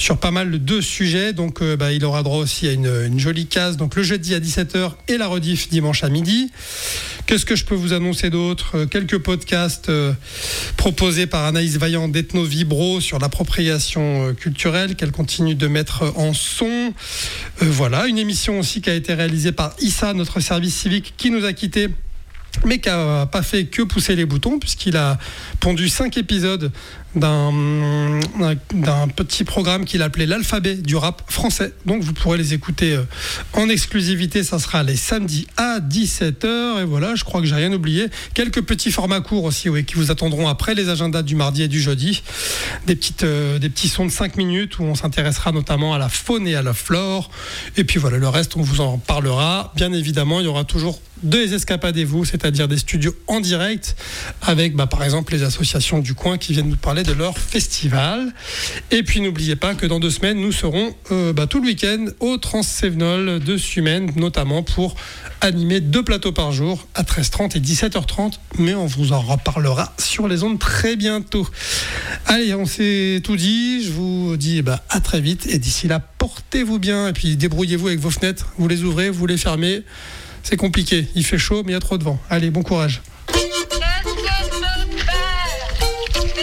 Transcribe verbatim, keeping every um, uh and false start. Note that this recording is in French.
sur pas mal de sujets. Donc euh, bah, il aura droit aussi à une, une jolie case. Donc le jeudi à dix-sept heures et la rediff dimanche à midi. Qu'est-ce que je peux vous annoncer d'autre ? euh, Quelques podcasts euh, proposés par Anaïs Vaillant d'Ethno Vibro sur l'appropriation euh, culturelle qu'elle continue de mettre en son. Euh, voilà, une émission aussi qui a été réalisée par Issa, notre service civique, qui nous a quittés, mais qui n'a pas fait que pousser les boutons, puisqu'il a pondu cinq épisodes d'un, d'un petit programme qu'il appelait l'alphabet du rap français. Donc vous pourrez les écouter en exclusivité, ça sera les samedis à dix-sept heures. Et voilà, je crois que j'ai rien oublié. Quelques petits formats courts aussi, oui, qui vous attendront après les agendas du mardi et du jeudi. Des, petites, euh, des petits sons de cinq minutes où on s'intéressera notamment à la faune et à la flore. Et puis voilà, le reste, on vous en parlera. Bien évidemment, il y aura toujours deux escapades et vous, c'est-à-dire des studios en direct avec bah, par exemple les associations du coin qui viennent nous parler de leur festival. Et puis n'oubliez pas que dans deux semaines nous serons euh, bah, tout le week-end au Transsévenol de Sumène, notamment pour animer deux plateaux par jour à treize heures trente et dix-sept heures trente, mais on vous en reparlera sur les ondes très bientôt. Allez, on s'est tout dit, je vous dis bah, à très vite et d'ici là portez-vous bien et puis débrouillez-vous avec vos fenêtres, vous les ouvrez, vous les fermez. C'est compliqué, il fait chaud mais il y a trop de vent. Allez, bon courage.